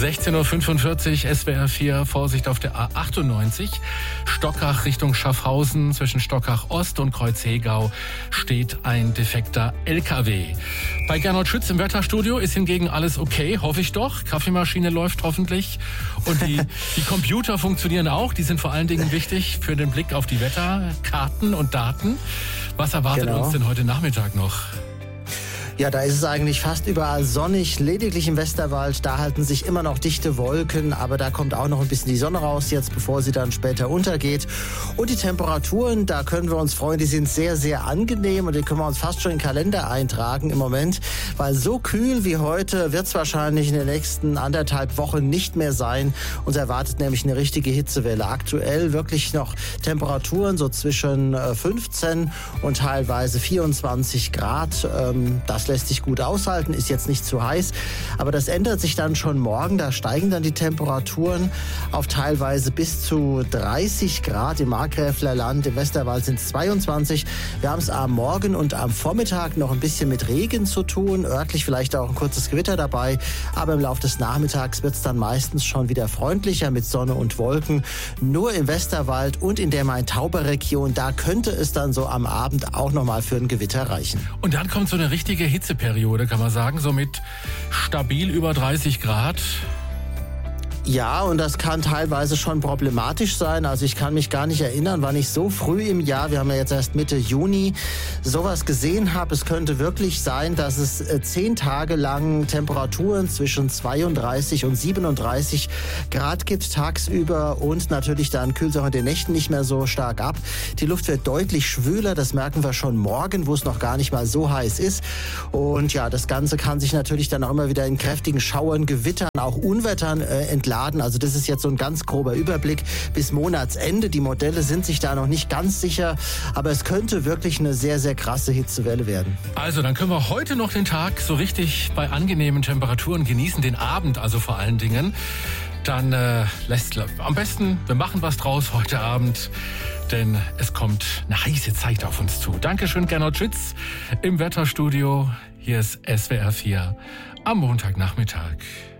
16.45 Uhr, SWR 4, Vorsicht auf der A98. Stockach Richtung Schaffhausen, zwischen Stockach Ost und Kreuzhegau steht ein defekter LKW. Bei Gernot Schütz im Wetterstudio ist hingegen alles okay, hoffe ich doch. Kaffeemaschine läuft hoffentlich und die Computer funktionieren auch. Die sind vor allen Dingen wichtig für den Blick auf die Wetterkarten und Daten. Was erwartet uns denn heute Nachmittag noch? Ja, da ist es eigentlich fast überall sonnig. Lediglich im Westerwald, da halten sich immer noch dichte Wolken. Aber da kommt auch noch ein bisschen die Sonne raus jetzt, bevor sie dann später untergeht. Und die Temperaturen, da können wir uns freuen, die sind sehr, sehr angenehm. Und die können wir uns fast schon in den Kalender eintragen im Moment. Weil so kühl wie heute wird es wahrscheinlich in den nächsten 1,5 Wochen nicht mehr sein. Uns erwartet nämlich eine richtige Hitzewelle. Aktuell wirklich noch Temperaturen so zwischen 15 und teilweise 24 Grad. Das lässt sich gut aushalten, ist jetzt nicht zu heiß. Aber das ändert sich dann schon morgen. Da steigen dann die Temperaturen auf teilweise bis zu 30 Grad im Markgräfler Land. Im Westerwald sind es 22. Wir haben es am Morgen und am Vormittag noch ein bisschen mit Regen zu tun. Örtlich vielleicht auch ein kurzes Gewitter dabei. Aber im Laufe des Nachmittags wird es dann meistens schon wieder freundlicher mit Sonne und Wolken. Nur im Westerwald und in der Main-Tauber-Region, da könnte es dann so am Abend auch nochmal für ein Gewitter reichen. Und dann kommt so eine richtige Hitzeperiode, kann man sagen, so mit stabil über 30 Grad. Ja, und das kann teilweise schon problematisch sein. Also ich kann mich gar nicht erinnern, wann ich so früh im Jahr, wir haben ja jetzt erst Mitte Juni, sowas gesehen habe. Es könnte wirklich sein, dass es 10 Tage lang Temperaturen zwischen 32 und 37 Grad gibt tagsüber und natürlich dann kühlt es auch in den Nächten nicht mehr so stark ab. Die Luft wird deutlich schwüler, das merken wir schon morgen, wo es noch gar nicht mal so heiß ist. Und ja, das Ganze kann sich natürlich dann auch immer wieder in kräftigen Schauern, Gewittern, auch Unwettern entladen. Also das ist jetzt so ein ganz grober Überblick bis Monatsende. Die Modelle sind sich da noch nicht ganz sicher, aber es könnte wirklich eine sehr, sehr krasse Hitzewelle werden. Also dann können wir heute noch den Tag so richtig bei angenehmen Temperaturen genießen, den Abend also vor allen Dingen. Dann am besten, wir machen was draus heute Abend, denn es kommt eine heiße Zeit auf uns zu. Dankeschön, Gernot Schütz im Wetterstudio. Hier ist SWR 4 am Montagnachmittag.